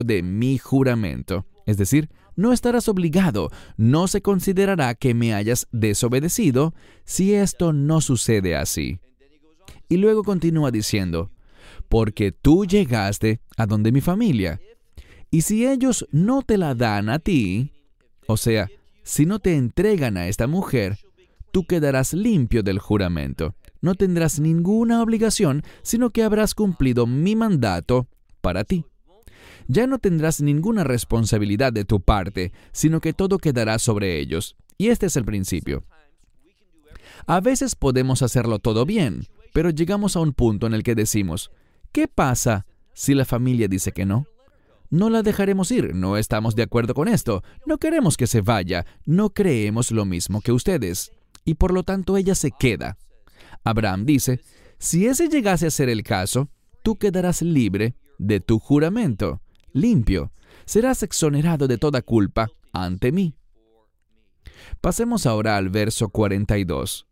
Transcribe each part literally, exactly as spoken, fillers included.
de mi juramento. Es decir, no estarás obligado, no se considerará que me hayas desobedecido si esto no sucede así. Y luego continúa diciendo, porque tú llegaste a donde mi familia. Y si ellos no te la dan a ti, o sea, si no te entregan a esta mujer, tú quedarás limpio del juramento. No tendrás ninguna obligación, sino que habrás cumplido mi mandato para ti. Ya no tendrás ninguna responsabilidad de tu parte, sino que todo quedará sobre ellos. Y este es el principio. A veces podemos hacerlo todo bien, pero llegamos a un punto en el que decimos, ¿qué pasa si la familia dice que no? No la dejaremos ir, no estamos de acuerdo con esto, no queremos que se vaya, no creemos lo mismo que ustedes, y por lo tanto ella se queda. Abraham dice, si ese llegase a ser el caso, tú quedarás libre de tu juramento, limpio, serás exonerado de toda culpa ante mí. Pasemos ahora al verso cuarenta y dos.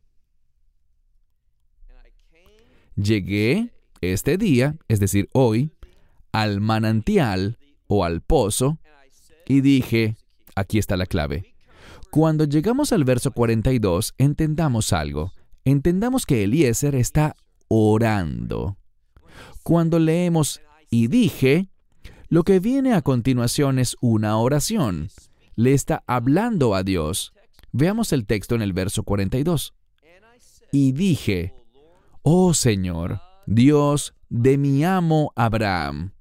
Llegué este día, es decir, hoy, al manantial o al pozo, y dije, aquí está la clave. Cuando llegamos al verso cuarenta y dos, entendamos algo. Entendamos que Eliezer está orando. Cuando leemos, y dije, lo que viene a continuación es una oración. Le está hablando a Dios. Veamos el texto en el verso cuarenta y dos. Y dije, oh Señor, Dios de mi amo Abraham,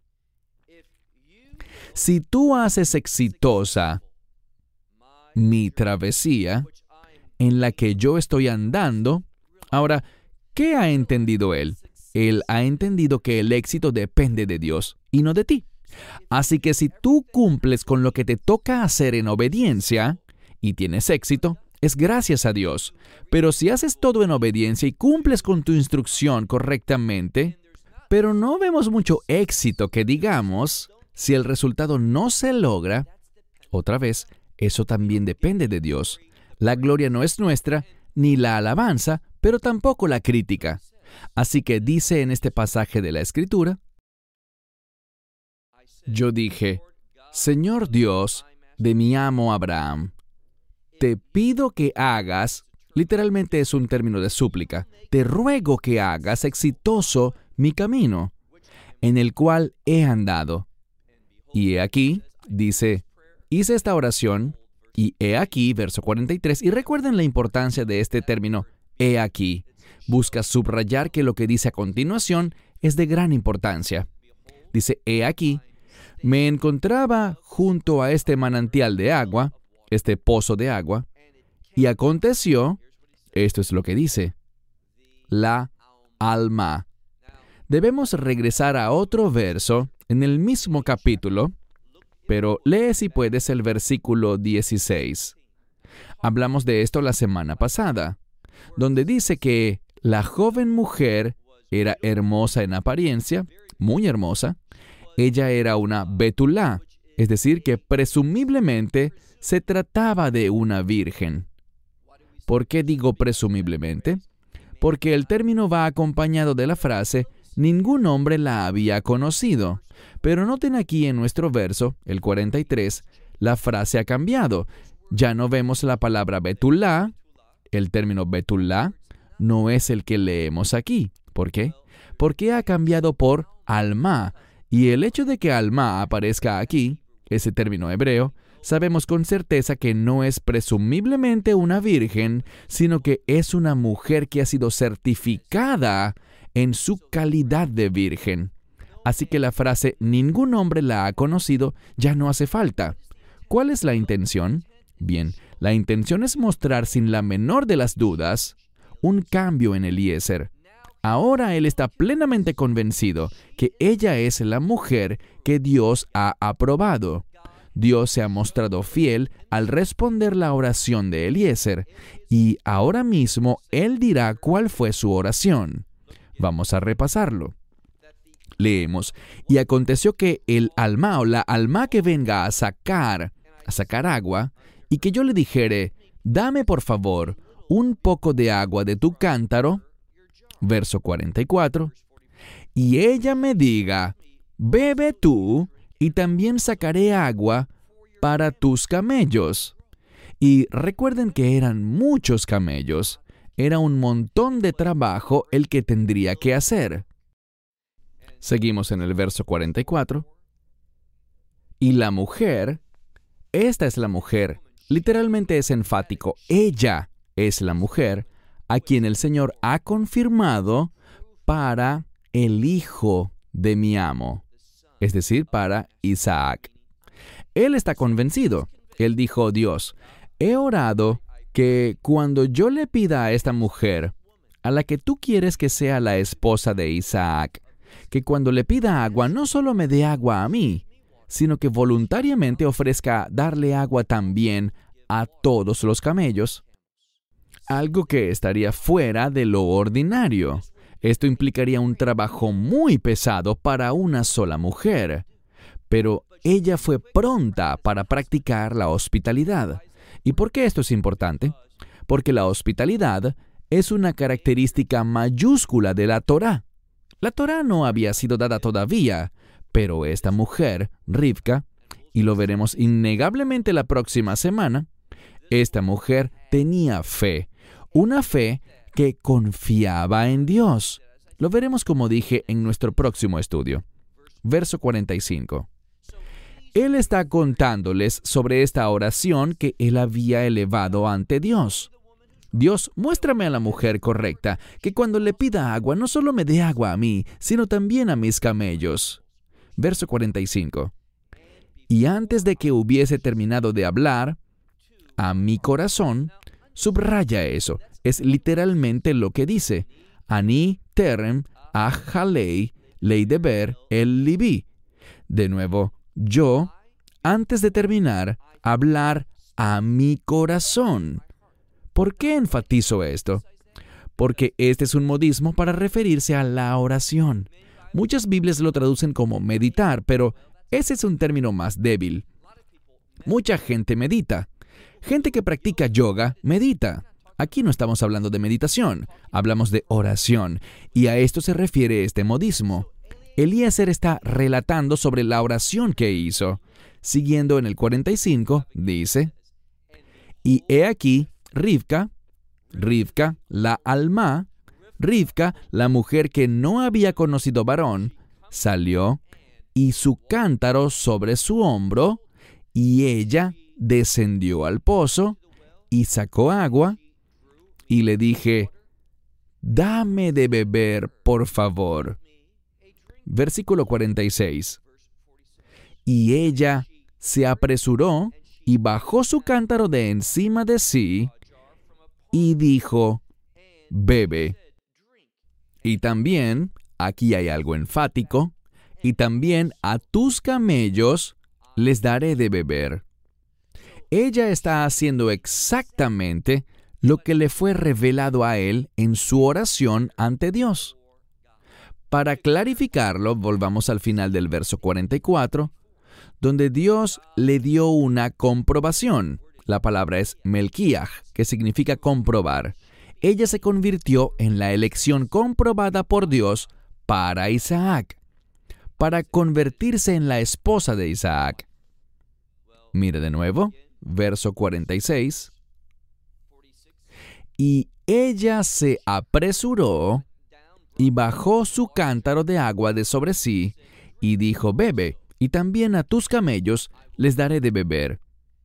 si tú haces exitosa mi travesía en la que yo estoy andando, ahora, ¿qué ha entendido él? Él ha entendido que el éxito depende de Dios y no de ti. Así que si tú cumples con lo que te toca hacer en obediencia y tienes éxito, es gracias a Dios. Pero si haces todo en obediencia y cumples con tu instrucción correctamente, pero no vemos mucho éxito que digamos, si el resultado no se logra, otra vez, eso también depende de Dios. La gloria no es nuestra, ni la alabanza, pero tampoco la crítica. Así que dice en este pasaje de la Escritura, yo dije, Señor Dios de mi amo Abraham, te pido que hagas, literalmente es un término de súplica, te ruego que hagas exitoso mi camino, en el cual he andado. Y he aquí, dice, hice esta oración, y he aquí, verso cuarenta y tres, y recuerden la importancia de este término, he aquí. Busca subrayar que lo que dice a continuación es de gran importancia. Dice, he aquí, me encontraba junto a este manantial de agua, este pozo de agua, y aconteció, esto es lo que dice, la alma. Debemos regresar a otro verso en el mismo capítulo, pero lee si puedes el versículo dieciséis. Hablamos de esto la semana pasada, donde dice que la joven mujer era hermosa en apariencia, muy hermosa. Ella era una betulá, es decir, que presumiblemente se trataba de una virgen. ¿Por qué digo presumiblemente? Porque el término va acompañado de la frase, ningún hombre la había conocido. Pero noten aquí en nuestro verso, el cuarenta y tres, la frase ha cambiado. Ya no vemos la palabra betulá. El término betulá no es el que leemos aquí. ¿Por qué? Porque ha cambiado por alma. Y el hecho de que alma aparezca aquí, ese término hebreo, sabemos con certeza que no es presumiblemente una virgen, sino que es una mujer que ha sido certificada en su calidad de virgen. Así que la frase ningún hombre la ha conocido ya no hace falta. ¿Cuál es la intención? Bien, la intención es mostrar sin la menor de las dudas un cambio en Eliezer. Ahora él está plenamente convencido que ella es la mujer que Dios ha aprobado. Dios se ha mostrado fiel al responder la oración de Eliezer, y ahora mismo él dirá cuál fue su oración. Vamos a repasarlo. Leemos, y aconteció que el alma o la alma que venga a sacar, a sacar agua, y que yo le dijere, dame por favor un poco de agua de tu cántaro, verso cuarenta y cuatro, y ella me diga, bebe tú, y también sacaré agua para tus camellos. Y recuerden que eran muchos camellos. Era un montón de trabajo el que tendría que hacer. Seguimos en el verso cuarenta y cuatro. Y la mujer, esta es la mujer, literalmente es enfático, ella es la mujer a quien el Señor ha confirmado para el hijo de mi amo, es decir, para Isaac. Él está convencido. Él dijo, Dios, he orado que cuando yo le pida a esta mujer, a la que tú quieres que sea la esposa de Isaac, que cuando le pida agua no solo me dé agua a mí, sino que voluntariamente ofrezca darle agua también a todos los camellos. Algo que estaría fuera de lo ordinario. Esto implicaría un trabajo muy pesado para una sola mujer. Pero ella fue pronta para practicar la hospitalidad. ¿Y por qué esto es importante? Porque la hospitalidad es una característica mayúscula de la Torá. La Torá no había sido dada todavía, pero esta mujer, Rivka, y lo veremos innegablemente la próxima semana, esta mujer tenía fe, una fe que confiaba en Dios. Lo veremos, como dije, en nuestro próximo estudio. Verso cuarenta y cinco. Él está contándoles sobre esta oración que él había elevado ante Dios. Dios, muéstrame a la mujer correcta, que cuando le pida agua no solo me dé agua a mí, sino también a mis camellos. Verso cuarenta y cinco. Y antes de que hubiese terminado de hablar, a mi corazón, subraya eso, es literalmente lo que dice, Ani terem ajalei leideber el libi. De nuevo, yo, antes de terminar, hablar a mi corazón. ¿Por qué enfatizo esto? Porque este es un modismo para referirse a la oración. Muchas Biblias lo traducen como meditar, pero ese es un término más débil. Mucha gente medita. Gente que practica yoga medita. Aquí no estamos hablando de meditación, hablamos de oración, y a esto se refiere este modismo. Eliezer está relatando sobre la oración que hizo. Siguiendo en el cuarenta y cinco, dice, y he aquí, Rivka, Rivka, la alma, Rivka, la mujer que no había conocido varón, salió, y su cántaro sobre su hombro, y ella descendió al pozo, y sacó agua, y le dije, dame de beber, por favor. Versículo cuarenta y seis. Y ella se apresuró, y bajó su cántaro de encima de sí, y dijo, bebe. Y también, aquí hay algo enfático, y también a tus camellos les daré de beber. Ella está haciendo exactamente lo que le fue revelado a él en su oración ante Dios. Para clarificarlo, volvamos al final del verso cuarenta y cuatro, donde Dios le dio una comprobación. La palabra es melquiaj, que significa comprobar. Ella se convirtió en la elección comprobada por Dios para Isaac, para convertirse en la esposa de Isaac. Mire de nuevo, verso cuarenta y seis. Y ella se apresuró y bajó su cántaro de agua de sobre sí, y dijo, bebe, y también a tus camellos les daré de beber.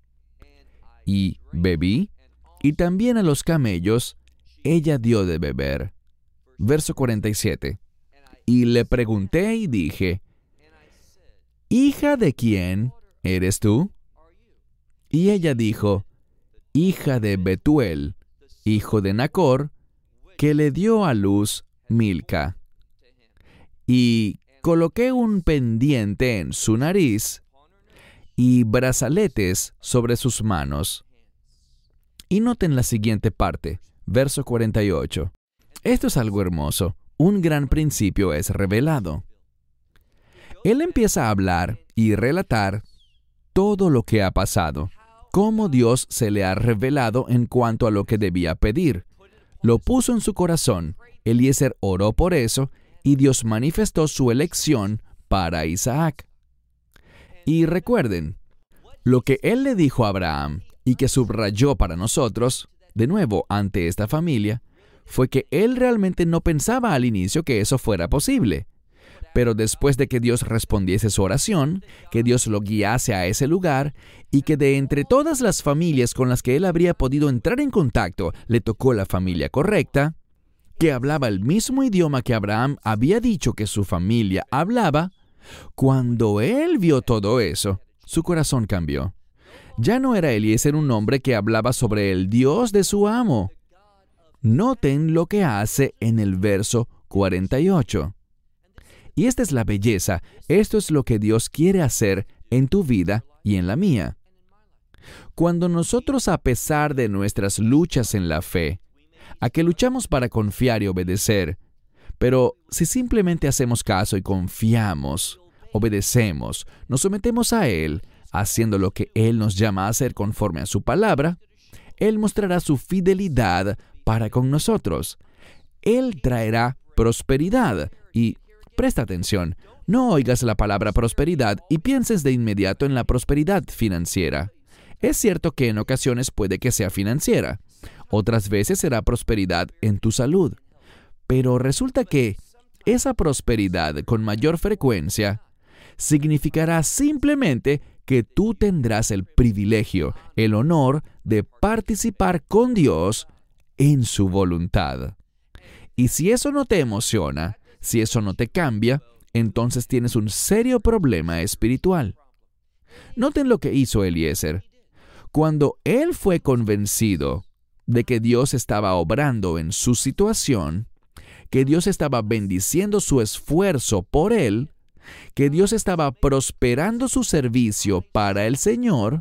Y bebí, y también a los camellos ella dio de beber. Verso cuarenta y siete. Y le pregunté y dije, ¿hija de quién eres tú? Y ella dijo, hija de Betuel, hijo de Nacor, que le dio a luz Milca. Y coloqué un pendiente en su nariz y brazaletes sobre sus manos. Y noten la siguiente parte, verso cuarenta y ocho. Esto es algo hermoso. Un gran principio es revelado. Él empieza a hablar y relatar todo lo que ha pasado, cómo Dios se le ha revelado en cuanto a lo que debía pedir. Lo puso en su corazón. Eliezer oró por eso y Dios manifestó su elección para Isaac. Y recuerden, lo que él le dijo a Abraham y que subrayó para nosotros, de nuevo ante esta familia, fue que él realmente no pensaba al inicio que eso fuera posible. Pero después de que Dios respondiese su oración, que Dios lo guiase a ese lugar, y que de entre todas las familias con las que él habría podido entrar en contacto, le tocó la familia correcta, que hablaba el mismo idioma que Abraham había dicho que su familia hablaba, cuando él vio todo eso, su corazón cambió. Ya no era Eliezer un hombre que hablaba sobre el Dios de su amo. Noten lo que hace en el verso cuarenta y ocho. Y esta es la belleza. Esto es lo que Dios quiere hacer en tu vida y en la mía. Cuando nosotros, a pesar de nuestras luchas en la fe, a que luchamos para confiar y obedecer, pero si simplemente hacemos caso y confiamos, obedecemos, nos sometemos a Él, haciendo lo que Él nos llama a hacer conforme a su palabra, Él mostrará su fidelidad para con nosotros. Él traerá prosperidad y, presta atención, no oigas la palabra prosperidad y pienses de inmediato en la prosperidad financiera. Es cierto que en ocasiones puede que sea financiera, otras veces será prosperidad en tu salud, pero resulta que esa prosperidad con mayor frecuencia significará simplemente que tú tendrás el privilegio, el honor de participar con Dios en su voluntad. Y si eso no te emociona, si eso no te cambia, entonces tienes un serio problema espiritual. Noten lo que hizo Eliezer. Cuando él fue convencido de que Dios estaba obrando en su situación, que Dios estaba bendiciendo su esfuerzo por él, que Dios estaba prosperando su servicio para el Señor,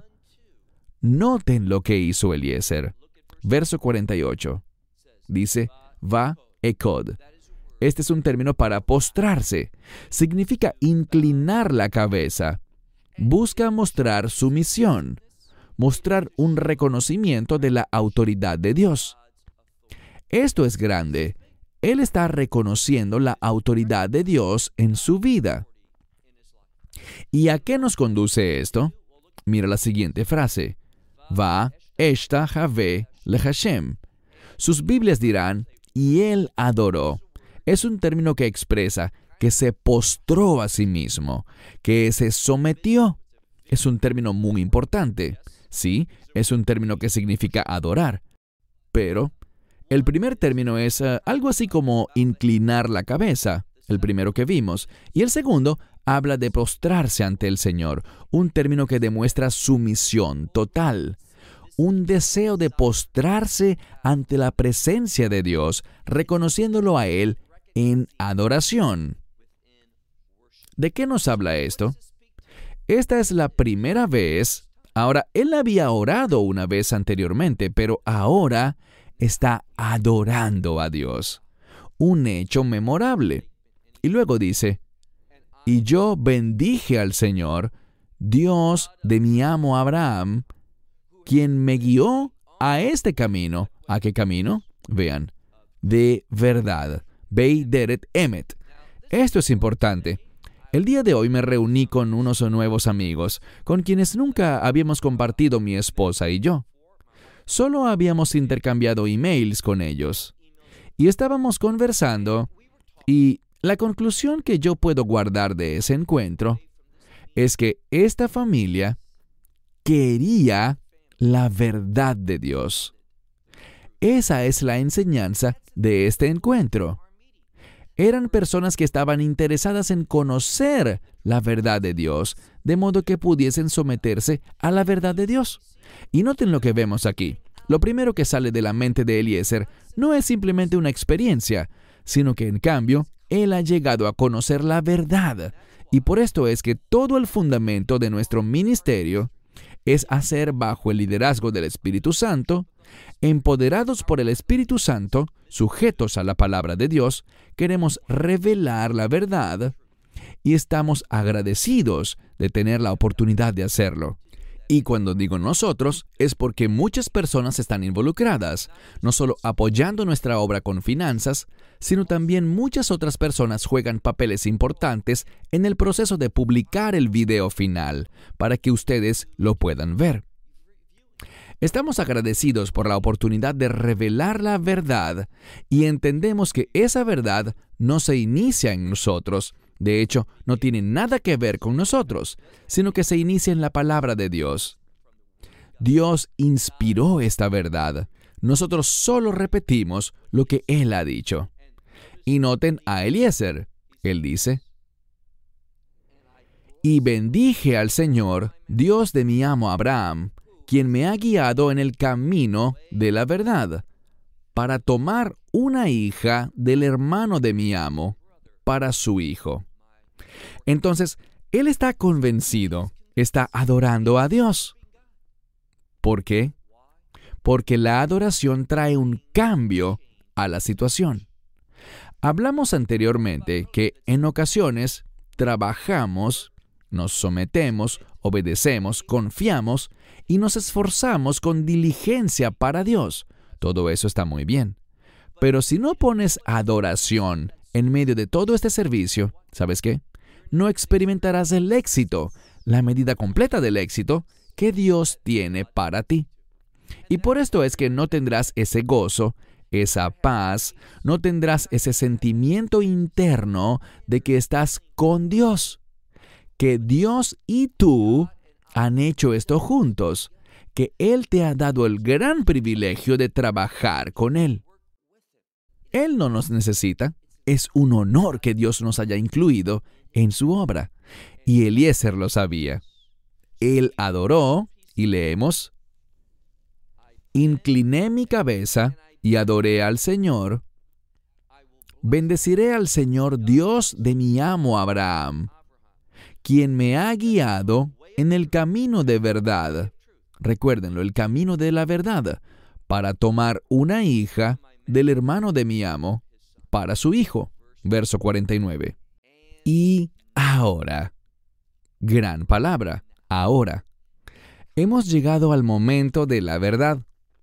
noten lo que hizo Eliezer. Verso cuarenta y ocho. Dice, va ekod. Este es un término para postrarse. Significa inclinar la cabeza. Busca mostrar sumisión, mostrar un reconocimiento de la autoridad de Dios. Esto es grande. Él está reconociendo la autoridad de Dios en su vida. ¿Y a qué nos conduce esto? Mira la siguiente frase. Va eshta Jahve le Hashem. Sus Biblias dirán, y él adoró. Es un término que expresa que se postró a sí mismo, que se sometió. Es un término muy importante. Sí, es un término que significa adorar. Pero el primer término es uh, algo así como inclinar la cabeza, el primero que vimos. Y el segundo habla de postrarse ante el Señor, un término que demuestra sumisión total. Un deseo de postrarse ante la presencia de Dios, reconociéndolo a Él en adoración. ¿De qué nos habla esto? Esta es la primera vez. Ahora, él había orado una vez anteriormente, pero ahora está adorando a Dios. Un hecho memorable. Y luego dice, y yo bendije al Señor, Dios de mi amo Abraham, quien me guió a este camino. ¿A qué camino? Vean, de verdad. Bey Deret Emet. Esto es importante. El día de hoy me reuní con unos nuevos amigos, con quienes nunca habíamos compartido mi esposa y yo. Solo habíamos intercambiado emails con ellos. Y estábamos conversando, y la conclusión que yo puedo guardar de ese encuentro es que esta familia quería la verdad de Dios. Esa es la enseñanza de este encuentro. Eran personas que estaban interesadas en conocer la verdad de Dios, de modo que pudiesen someterse a la verdad de Dios. Y noten lo que vemos aquí. Lo primero que sale de la mente de Eliezer no es simplemente una experiencia, sino que en cambio, él ha llegado a conocer la verdad. Y por esto es que todo el fundamento de nuestro ministerio es hacer bajo el liderazgo del Espíritu Santo, empoderados por el Espíritu Santo, sujetos a la palabra de Dios, queremos revelar la verdad y estamos agradecidos de tener la oportunidad de hacerlo. Y cuando digo nosotros, es porque muchas personas están involucradas, no solo apoyando nuestra obra con finanzas, sino también muchas otras personas juegan papeles importantes en el proceso de publicar el video final, para que ustedes lo puedan ver. Estamos agradecidos por la oportunidad de revelar la verdad y entendemos que esa verdad no se inicia en nosotros. De hecho, no tiene nada que ver con nosotros, sino que se inicia en la palabra de Dios. Dios inspiró esta verdad. Nosotros solo repetimos lo que Él ha dicho. Y noten a Eliezer. Él dice, «Y bendije al Señor, Dios de mi amo Abraham, quien me ha guiado en el camino de la verdad, para tomar una hija del hermano de mi amo, para su hijo». Entonces, él está convencido, está adorando a Dios. ¿Por qué? Porque la adoración trae un cambio a la situación. Hablamos anteriormente que en ocasiones trabajamos, nos sometemos, obedecemos, confiamos y nos esforzamos con diligencia para Dios. Todo eso está muy bien. Pero si no pones adoración en medio de todo este servicio, ¿sabes qué? No experimentarás el éxito, la medida completa del éxito que Dios tiene para ti. Y por esto es que no tendrás ese gozo, esa paz, no tendrás ese sentimiento interno de que estás con Dios, que Dios y tú han hecho esto juntos, que Él te ha dado el gran privilegio de trabajar con Él. Él no nos necesita. Es un honor que Dios nos haya incluido en su obra. Y Eliezer lo sabía. Él adoró, y leemos, «Incliné mi cabeza y adoré al Señor. Bendeciré al Señor Dios de mi amo Abraham, quien me ha guiado en el camino de verdad». Recuérdenlo, el camino de la verdad, para tomar una hija del hermano de mi amo, para su hijo. Verso cuarenta y nueve. Y ahora, gran palabra, ahora, hemos llegado al momento de la verdad.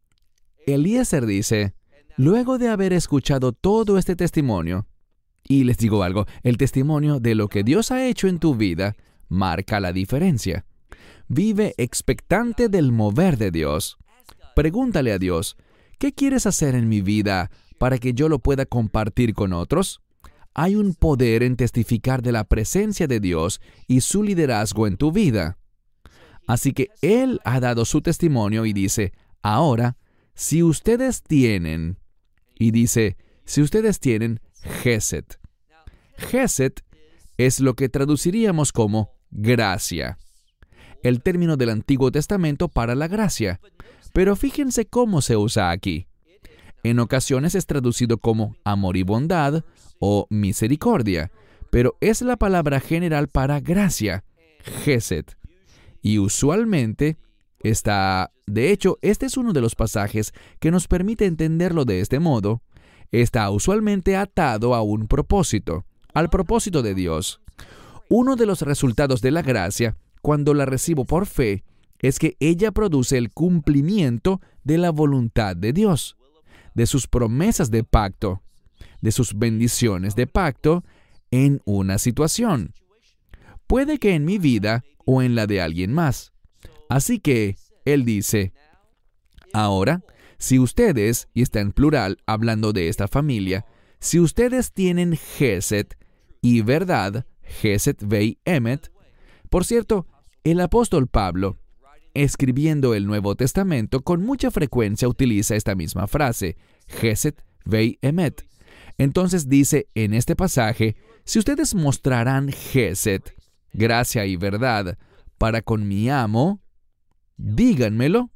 Eliezer dice, luego de haber escuchado todo este testimonio, y les digo algo, el testimonio de lo que Dios ha hecho en tu vida marca la diferencia. Vive expectante del mover de Dios. Pregúntale a Dios, ¿qué quieres hacer en mi vida para que yo lo pueda compartir con otros? Hay un poder en testificar de la presencia de Dios y su liderazgo en tu vida. Así que Él ha dado su testimonio y dice, ahora, si ustedes tienen, y dice, si ustedes tienen Gesed. Gesed es lo que traduciríamos como gracia, el término del Antiguo Testamento para la gracia. Pero fíjense cómo se usa aquí. En ocasiones es traducido como amor y bondad o misericordia, pero es la palabra general para gracia, Gesed. Y usualmente está, de hecho, este es uno de los pasajes que nos permite entenderlo de este modo, está usualmente atado a un propósito, al propósito de Dios. Uno de los resultados de la gracia, cuando la recibo por fe, es que ella produce el cumplimiento de la voluntad de Dios, de sus promesas de pacto, de sus bendiciones de pacto en una situación. Puede que en mi vida o en la de alguien más. Así que, Él dice, ahora, si ustedes, y está en plural hablando de esta familia, si ustedes tienen Gesed y verdad, Gesed vei emet. Por cierto, el apóstol Pablo, escribiendo el Nuevo Testamento, con mucha frecuencia utiliza esta misma frase, Gesed vei emet. Entonces dice en este pasaje, si ustedes mostrarán Gesed, gracia y verdad, para con mi amo, díganmelo,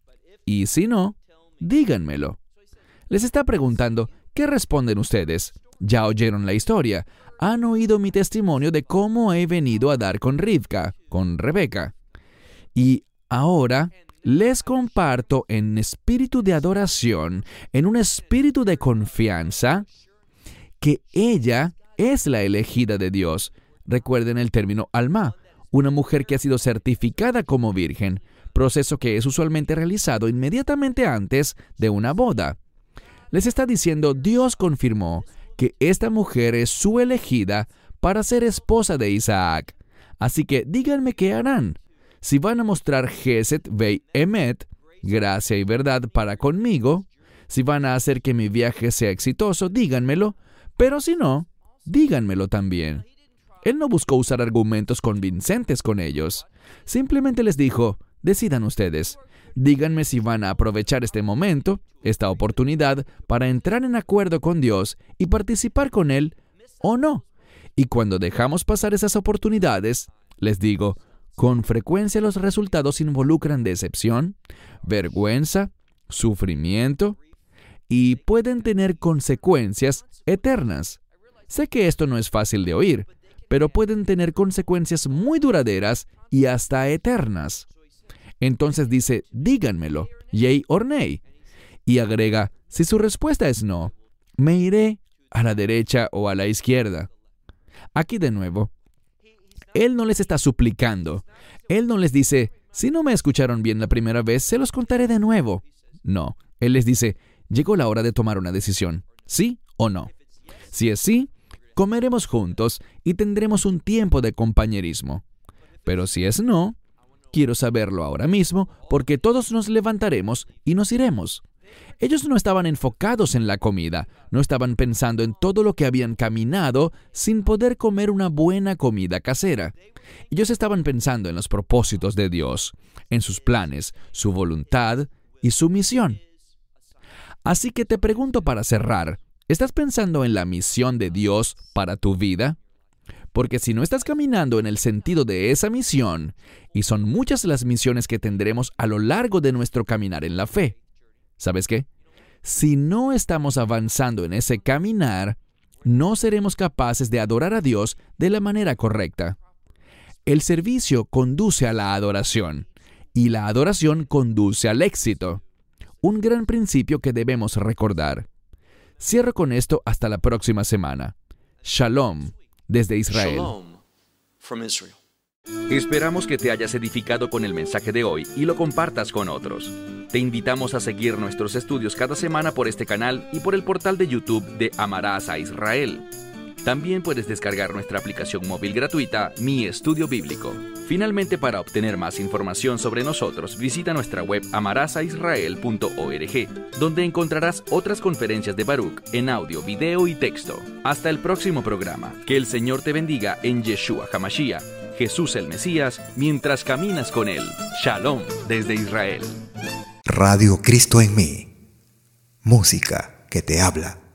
y si no, díganmelo. Les está preguntando, ¿qué responden ustedes? Ya oyeron la historia, han oído mi testimonio de cómo he venido a dar con Rivka, con Rebeca. Y ahora les comparto en espíritu de adoración, en un espíritu de confianza, que ella es la elegida de Dios. Recuerden el término alma, una mujer que ha sido certificada como virgen, proceso que es usualmente realizado inmediatamente antes de una boda. Les está diciendo, Dios confirmó que esta mujer es su elegida para ser esposa de Isaac. Así que díganme qué harán. Si van a mostrar Gesed Vei Emet, gracia y verdad para conmigo, si van a hacer que mi viaje sea exitoso, díganmelo, pero si no, díganmelo también. Él no buscó usar argumentos convincentes con ellos. Simplemente les dijo, decidan ustedes. Díganme si van a aprovechar este momento, esta oportunidad, para entrar en acuerdo con Dios y participar con Él o no. Y cuando dejamos pasar esas oportunidades, les digo, con frecuencia los resultados involucran decepción, vergüenza, sufrimiento y pueden tener consecuencias eternas. Sé que esto no es fácil de oír, pero pueden tener consecuencias muy duraderas y hasta eternas. Entonces dice, díganmelo, yea or nay. Y agrega, si su respuesta es no, me iré a la derecha o a la izquierda. Aquí de nuevo, Él no les está suplicando. Él no les dice, si no me escucharon bien la primera vez, se los contaré de nuevo. No, Él les dice, llegó la hora de tomar una decisión, ¿sí o no? Si es sí, comeremos juntos y tendremos un tiempo de compañerismo. Pero si es no, quiero saberlo ahora mismo, porque todos nos levantaremos y nos iremos. Ellos no estaban enfocados en la comida, no estaban pensando en todo lo que habían caminado sin poder comer una buena comida casera. Ellos estaban pensando en los propósitos de Dios, en sus planes, su voluntad y su misión. Así que te pregunto para cerrar, ¿estás pensando en la misión de Dios para tu vida? Porque si no estás caminando en el sentido de esa misión, y son muchas las misiones que tendremos a lo largo de nuestro caminar en la fe, ¿sabes qué? Si no estamos avanzando en ese caminar, no seremos capaces de adorar a Dios de la manera correcta. El servicio conduce a la adoración, y la adoración conduce al éxito. Un gran principio que debemos recordar. Cierro con esto hasta la próxima semana. Shalom desde Israel. Shalom from Israel. Esperamos que te hayas edificado con el mensaje de hoy y lo compartas con otros. Te invitamos a seguir nuestros estudios cada semana por este canal y por el portal de YouTube de Amarás a Israel. También puedes descargar nuestra aplicación móvil gratuita, Mi Estudio Bíblico. Finalmente, para obtener más información sobre nosotros, visita nuestra web amarás a israel punto org, donde encontrarás otras conferencias de Baruch en audio, video y texto. Hasta el próximo programa. Que el Señor te bendiga en Yeshua HaMashiach, Jesús el Mesías, mientras caminas con Él. Shalom desde Israel. Radio Cristo en mí. Música que te habla.